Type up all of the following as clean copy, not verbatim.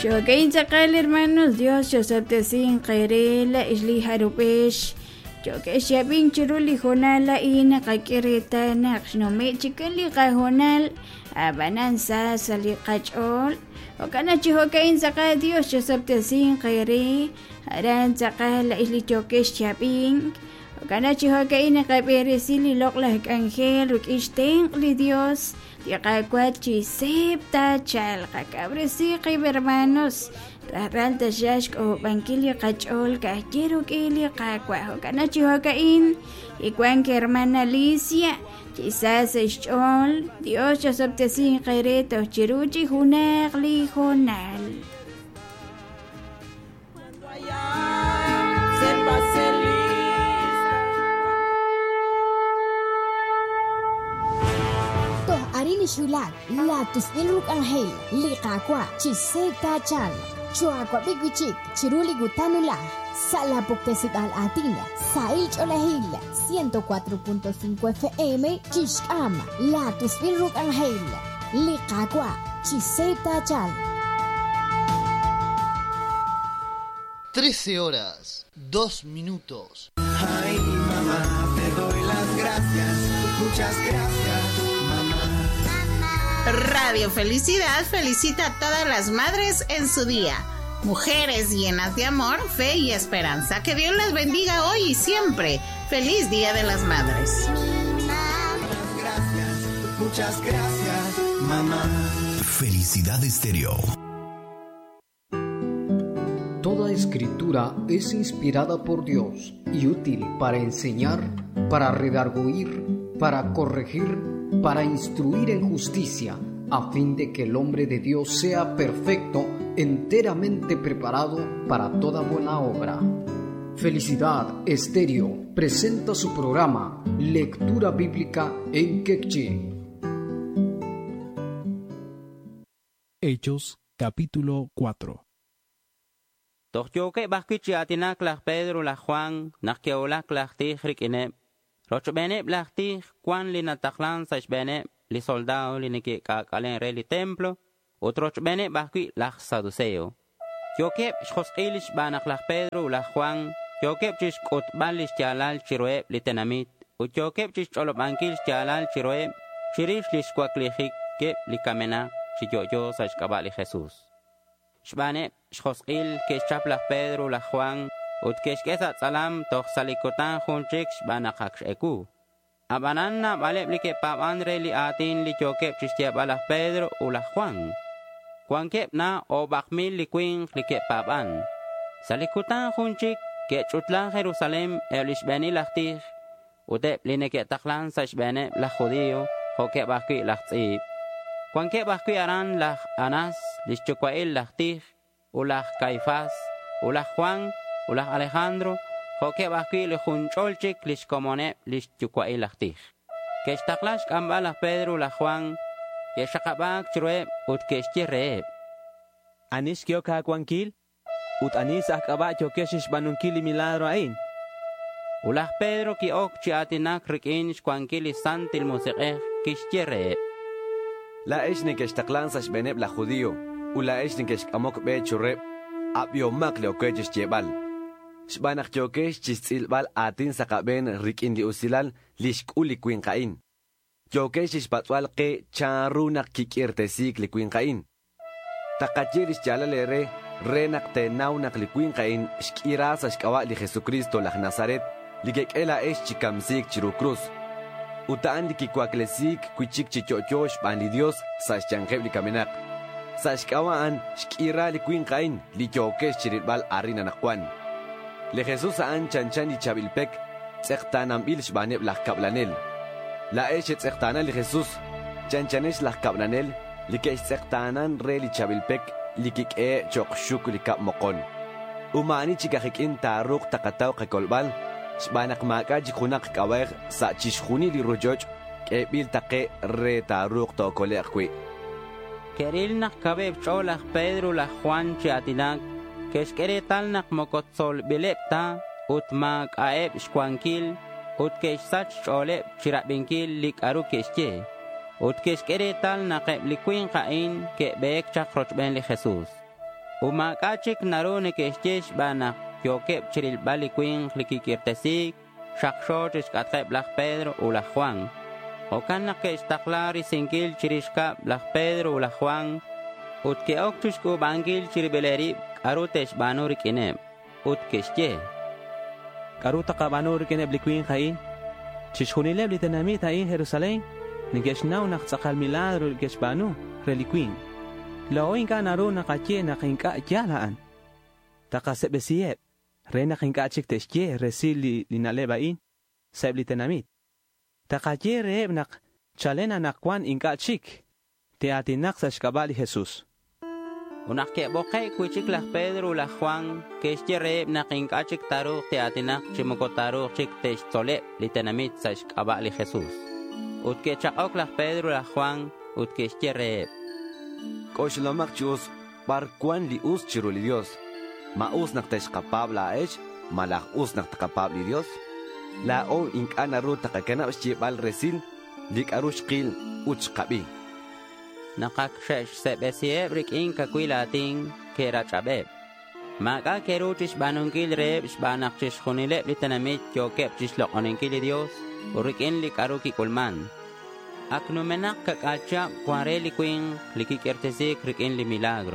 Shogain Zakal, hermanos, Dios, Joseph Tesin, Kairela, Isli Harupesh, Jokesh Yabin Chiruli Honala, Ina, Kakirita, Nax, no me chikali Kahonal, Abananza, Sali Kachol, Okanachi Hogain Zakal, Dios, Joseph Tesin, Kairi, Aran Zakal, Isli Jokesh Yabin, Okanachi Hogain, Kaberi Sili, Lokla, Angel, Rukishteng, Li Dios. Yaqacuachi septa chal qacabresi hermanos ralta shashk o banquilio qachol quiero que qaqua kanachi hokain iguan que hermana Alicia quizás chol Dios ya sabtesin qaireto chiruchi hunaqli honal Arini Shulat, Latus Ilruk Angel, Liqaqua, Chiseta Chal, Chuaqua Biguichik, Chiruli Gutanula, Sala Poctesit al Atina, Saich Olahil, 104.5 FM, Chishkama, Latus Ilruk Angel, Liqaqua, Chiseta Chal. 13 horas, 2 minutos. Ay, mamá, te doy las gracias, muchas gracias. Radio Felicidad felicita a todas las madres en su día. Mujeres llenas de amor, fe y esperanza. Que Dios las bendiga hoy y siempre. Feliz Día de las Madres. Gracias, muchas gracias, mamá. Felicidad Estéreo. Toda escritura es inspirada por Dios y útil para enseñar, para redarguir, para corregir, para instruir en justicia, a fin de que el hombre de Dios sea perfecto, enteramente preparado para toda buena obra. Felicidad Estéreo presenta su programa Lectura Bíblica en Quechua. Hechos, capítulo 4. Tohyoke baskichiatinak la Pedro la Juan, nakkeolak la tihrik ine. Rochbene blachti Juan li nataklan sachbene li soldado li niki kakalen re li templo, utrochbene bakwi la saduceo. Yokep schosilish banak la Pedro la Juan, yokep chish kutbalish chalal chiroeb li tenamit, utyokep chish cholobankil chalal chiroeb, chirish lish kwaklihik kep li kamena, chiyoyo sachkabali Jesús. Shbane schosil ke chap la Pedro la Juan, utkeshkesa salam toh salikotan junchik banakaksh eku. Abananna malebli papandre li atin li chokep chistia balas Pedro u la Juan. Juan kep na o bakmil li queen li papan. Salikotan junchik ke chutlan Jerusalem elish beni lachtich. Utep li neke taklan sash bene la judío hoke bakwi lachtzib. Juan kep bakwi aran la Anas li chukwail lachtich u la Caifás u la Juan ulah Alejandro, hoke bakwi li juncholchik lish komone lish chukwail lachtich. Keshtaklash kambala Pedro la Juan, yeshakabak chrueb ut keshtirreeb. Anish kyoka kwankil, ut anis akaba kyokeshish banunkili milagro ain. Ulah Pedro ki ok chiatinak rikinish kwankili santil musiqeh kishtirreeb. La eshni keshtaklan sash beneb la judío, ula eshni keshkamok be churreb, abyomak le okechish jebal. Shbanak chokesh chisilbal atin sakaben rikin di usilal lishkuli kwinkain. Chokesh ishpatwal ke charunak kikirtesik li kwinkain. Takachirish chalalere renak tenaunak li kwinkain shkirasa shkawa li Jesucristo la Nazaret ligekela esh chikamsik chirukruz. Utaan li kikwaklesik kwichik chichochosh ban li Dios sa shchankeb li kamenak. Sa shkawaan shkira li kwinkain li chokesh chirilbal arina nakwan. Le Jesús an chanchan y chabilpek, tzektanam ilsh baneb la kablanel. La eche tzektana li Jesús, chanchanesh la kablanel, li ke tzektanan re li chabilpek, li kik chokshuk li kap mokon. Umani chikahikin taruk takataw kekolbal, shbanak maka jikunak kawer sa chishkuni li rujoj, ke bil take re taruk to kolekwi. Keril nak kabeb cholak Pedro la Juan chiatinak, Keshkere talnak mokotzol bilepta, utmak aeb shkwankil, utkeshsach cholep chirabinkil lik aru keshche, utkeshkere talnak likwin kain ke beek chakroch ben li Jesús. Umakachik narune keshtish banak yokep chiril bali queen likikirtesik shakshortish katkep lach Pedro u lach Juan. Okanak keshtaklari sinkil chirishkap lach Pedro u lach Juan. Utke oktush ku bangil chiribeleri karutesh banurik inem. Utkeshtie. Karuta ka banurik inem liquin hain. Chishunileb litanamit hain Jerusalén. Nigeshnaw naksakal milagro likeshbanu reliquin. Laoin ka naro nakatye nakinka yalaan. Takasebesiyeb. Re nakinka chik teshye resili linalebain. Seb litanamit. Takatye reeb nak chalena nakwan inka chik. Te atinak sa shkabali Jesus. Unak bokay kuchik lach Pedro lach Juan. Keshye reeb nakinka chik taruk te atinak chimoko taruk chik tesh toleb litanamit sa shkabali Jesus. Utke chakok lach Pedro lach Juan. Utkeshye reeb. Koshlomak chus par kwan li us chiruli Dios. Ma us naktesh kapab la ech, malak us naktakapab li Dios. La o inkana ru takakanab shibal resil, lik arush qil uch qabi. Nakak shesh sebesieb rik inka kwilating kera chabeb. Maka keruchish banungkil reb shbanak chish khunileb litanamit yokep chish loqoninkil Dios. Urik in lik aruki kulman. Aknumenak kakacha kwareli queen likikirtesik rikin li milagro.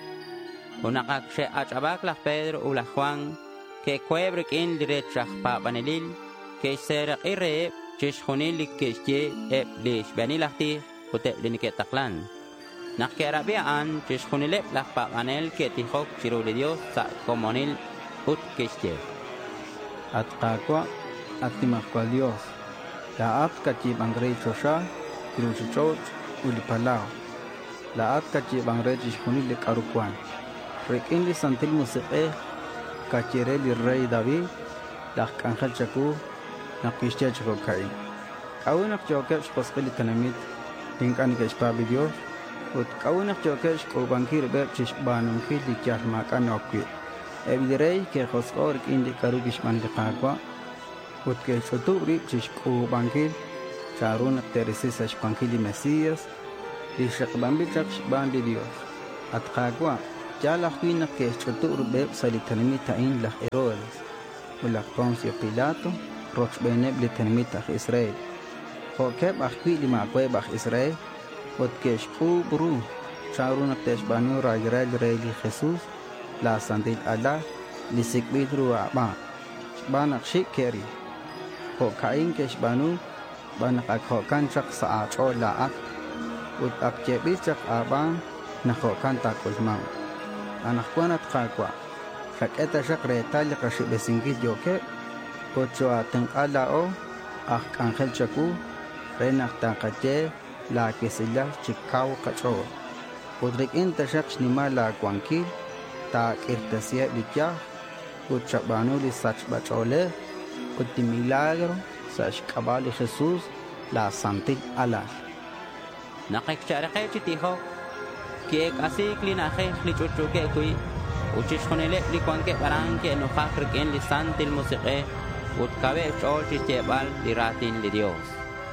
Unakak she achabak lach Pedro u lach Juan ke kwebrik in direchach papanelil ke serak ireb chish khunil likeshye eb lish bani lachti utep liniketaklan. Nakkerabiaan chish khunileb lach papanel ke tihok chiruli Dios sa komonil ut keshye. At kakwa at timakwa Dios. Laat kachib ang rey chosha kiruchichot ulipalao. Laat kachib ang rey chishkunili karukwan. Rekin li santil musiqe kachire li rey David lak kanjal chaku nakishtia chako kai. Kawunak chokep shposkili tanamit tingkan ke shpabi Dios. Ut kawunak chokep shkobankir beb chishbanumki li kyah makan okwi. Ebidirey ke khoskor kin li karukishman li kakwa. Ut ke shoturi chishko bankil charun teresa shpankili Mesías li shakbambi chakshban li Dios. At kakwa jala khwina ke shotur beb salitanimi tain lach Herodes ulak Poncio Pilato roch beneb litanimi tach Israel. Khokeb akhwi li makweb ach Israel ut ke shku bru charun teshbanu rajral reli Jesus la sandil Allah li sikbidru aba banak shikeri. Kain keshbanu banak akhokan chak sa acho laak ut akjebi chak abang nakhokan takulmang anak kwanat kakwa kaketa chak retal kashibesingi joke ocho ateng alao ak angel chaku renak takache la kesila chikaw kacho podrik inta chak nima la kwankil ta kirtasia likya ut chabanu li sach bachole Uti milagro sa shkabali Jesus la santil ala. Nakikcharakay chitiho. Kiek asik li nakik li chuchuke kui. Uchish khunilep li kwanke barangke nukakrik in li santil musique. Utkabe chol chitebal li ratin li Dios.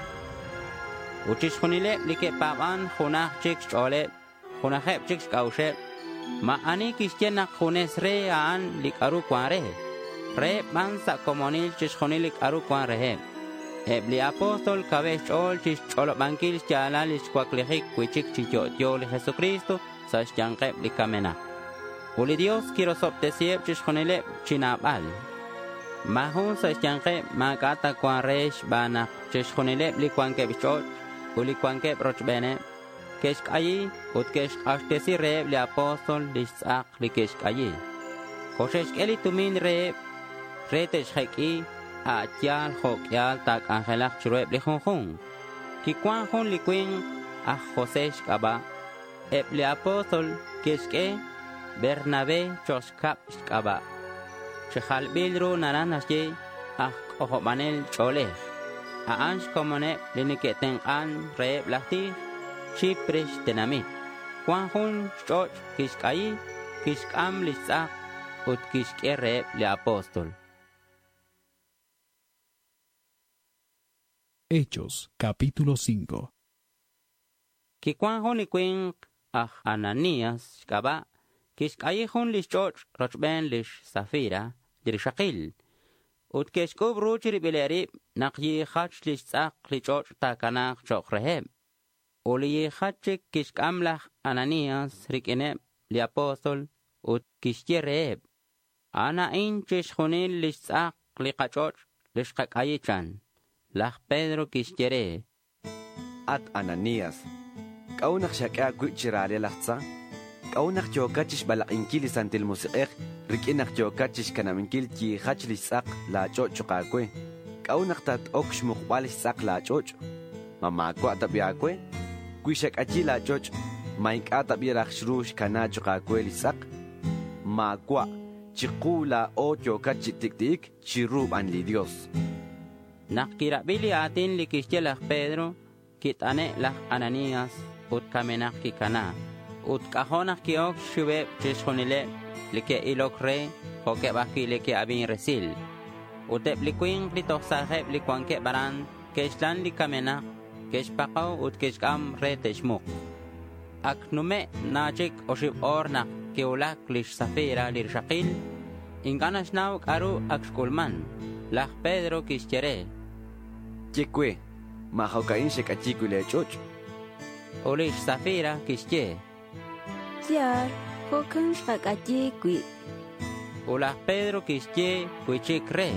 Uchish khunilep li ke paban khunah chik chole. Khunahep chik kaushe. Ma ani kishyenak khunes re aan li karu kware. Re mansa komonil chishkhonilik arukwan rehe. Ebli apostol kabech ol chish cholo bankil chalalish kwaklihik kwichik chichotyo li Jesucristo sa shyankeb li kamena. Uli Dios kiro soptesieb chishkhonileb chinabal. Mahun sa shyankeb magata kwan resh banak chishkhonileb li kwankeb chot uli kwankeb rochbene. Keshk ayi ut keshk ashtesi reb li apostol li sak li keshk ayi. Koshesh eli tumin reb Retesh heki atyal hokyal tak angelak chureb li khunkhung. Kikwan hun li kwing Josesh kaba. Ep li apostol keshke Bernabe choskap kaba. Chehal bilru naranasye ohobanel choleh. Aansh komone liniketeng an reb lahti Chipres tenamit. Kwan hun choch kishkayi kishkam lisak ut kishke reb li apostol. Hechos, capítulo 5. Kikwan honi kwing Ananías kaba كيشكايخون لشجوج رجبان لش سفيرة لرشقيل وتكشكوب روجري بلاريب نقي خاتش لشتاق لجوج تاكناق جوق رهب ولي خاتشك كشك أملح أنانياس ريكينب لأبوستول وتكشتي رهب أنا إن تشخونين لشتاق لقاجوج لشقاك أيجان لخ بيدرو كشتي أت أنانياس كونك شكا كوتشرالي لخصا كونك جوكاتش بلقينكيلي سانتي الموسيقى ريكينك جوكاتش كان منكيل تي خاتش لشتاق لا جوج قاكوي كونك تات أوكش مقبالش ساق لا جوج ماما كوا تبيعكوي كويشك أجي لا جوج مايك أتبي رخشروش كناج قاكوي لساق ما كوا تقولا أو جوكاتش تكتيك تشيروب عن لديوس نقيرا بيلي آتين لكيشتي لخ بيدرو كيتاني لخ أنانياس وتكامناك كي كنا وتكاهوناك كيوك شويب تشخونيلي لكي إلوك ري خوكي باكي لكي أبين رسيل وتبليكوين لتوخ صاحب لكوانكي بران كيشلان لكامناك كيش باقو وتكيشكام ري تشموك أكنومي ناجيك أشيب أورناك كيولاك لش سفيرة لرشقيل إن كان شناوك أرو أكشكولمان لخ بيدرو كيشتري تيكوي ما خوكاين شك أجيكو لجوج وليش سفيرة كيشتي زيار خوكان شك أجيكوي ولخ بيدرو كيشتي كويشيك ري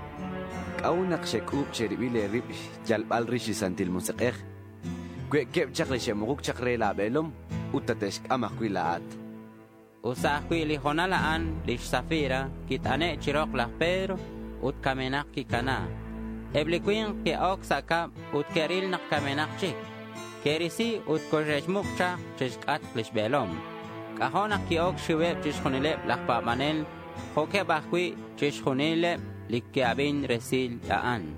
كونك شكوب شربي لريبش جلبال ريشي سانتي الموسيقى كوي كيب شكل شموك شكري لابيلوم وتتشك أمخوي لعاد وساقوي لخونا لان ليش سفيرة كيتاني تشيروك لخ بيدرو وتكامناك كي كنا ابليكوين كي اوك ساكاب وتكاريل نق كامناك شيك كيريسي وتكوشموك شاك تشكات لش بيلوم كهونك كي اوك شويب تشخونيلب لخ بابانيل خوكي باخوي تشخونيلب لكي أبين رسيل لآن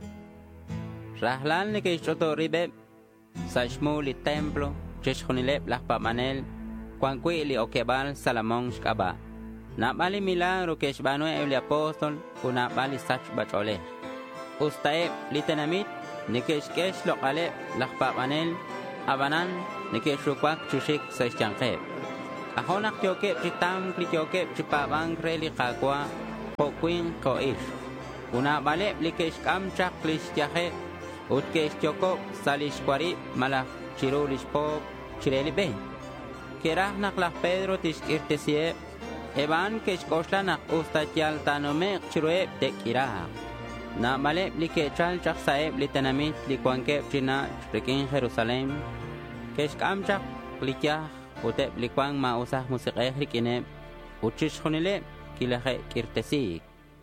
رحلان لكي شوتو ريبب ساشمو للتمبلو تشخونيلب لخ بابانيل كوانكوي لي اوكيبال سلامون شكابا نابالي ميلانرو كيشبانو ابلي أبوستول ونابالي ساتش بچولي ustaeb litanamit nikeshkesh loqaleb laqpapanel abanan nikeshukwak chushik sashchanqeb ahonak tioke chitam klitioke chipabang reli qaqwa poquin qoish una baleb likeshkam chaq klishtiaje utkeshtioko salishkwari malak chirulishpop chirelibe kerah naqlaq Pedro tishkirtesie eban keshkoshlanak ustatyal tanomek chirueb tekiraq na maleb likechal chaq saeb litanamit likwankeb china rikin Jerusalem keshkam chaq likyah uteb likwang mausah musiqeh rikineb uchishkhunileb kilaje kirtesik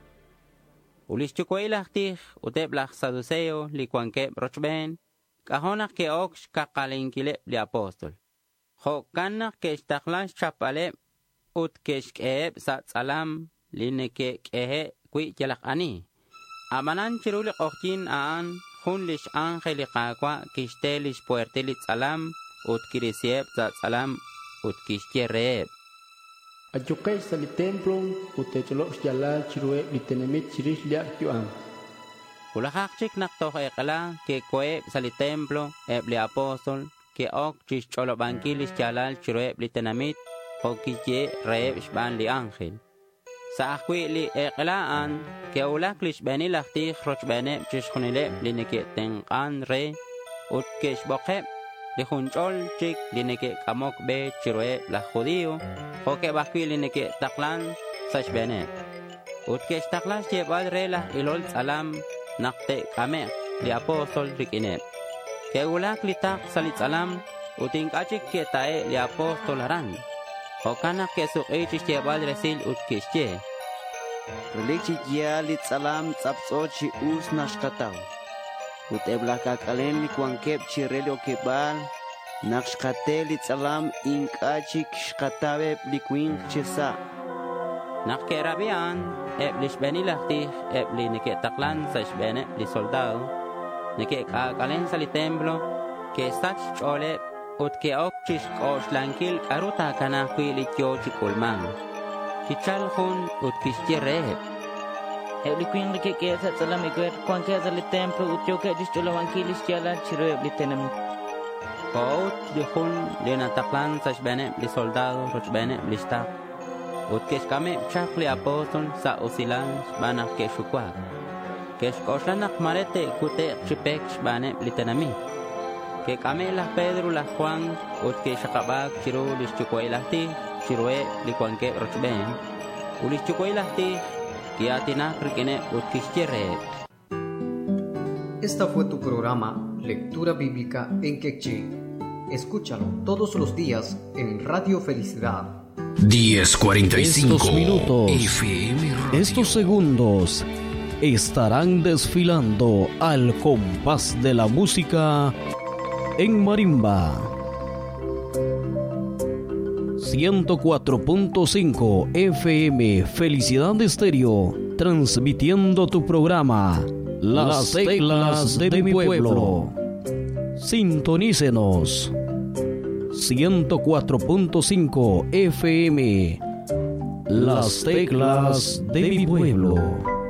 ulishchukoilajtij uteb laj saduseo likwankeb rochben kahonak ke oksh kaqalinkileb li apostol jokanak keshtaklash chapaleb ut keshkeb sa salam lineke kehe kwi jalak ani amanan chiruli qoqtin aan khun lish angel qaqwa kishtelish puertelit salam ut kirisieb sa salam ut kishtiereb Ayukay sa templo utecholo yala chirue litenemit chirish liak yuan ulahakchik naktoh ekala ke koeb sa templo ebli apostol ke ok chish cholo bankilis yala chirue litenemit hokiye reeb shban li angel sa akwi li eklaan ke ulak lish beni lahtih rochbene chishkhunile lineke tenqan re ut keshboqeb lihunchol chik lineke kamok be chirue la judío hoke bakwi lineke taklan sashbene ut kesh taklan chebal re la ilol salam nakte kame li apostol rikine ke ulak litak salit salam uting achik ke tae li apostol ran hokana ke suqi chebal resil ut keshche Reliksi ya lit salam tsapsochi us nashkataw ut eblaka kalen li kwankep chirelio kebal nakshkatelit salam inkachik shkatabe likwin chesa nakke rabian eblish beni lahti ebli nike taklan sashbene li soldado nike kalen sali templo ke sach chole ut ke okchish oshlankil karuta kana kwili tiochi kulman kichal khun ut kishtireb Ebliquin de que esa salam igual cuando que el templo utioke distolo vanquilis yala chirue litenamit Kout lihun lina taklan sa shbene li soldado rochbene listak. Ut keshkame chak li apostol sa usilan shbanak keshukwak. Keshkoshanak marete kute chipek shbane litanami. Que Camela Pedro la Juan ut que shakabak chiru lischukoilahti chirue likuanke rochben ulischukoilahti que atina rikene ut kischeret. Esta fue tu programa Lectura Bíblica en Quechí. Escúchalo todos los días en Radio Felicidad. 10:45. Estos minutos, FM Radio. estos segundos estarán desfilando al compás de la música en marimba. 104.5 FM Felicidad Estéreo, transmitiendo tu programa Las Teclas de mi Pueblo. Sintonícenos. 104.5 FM Las Teclas de mi Pueblo.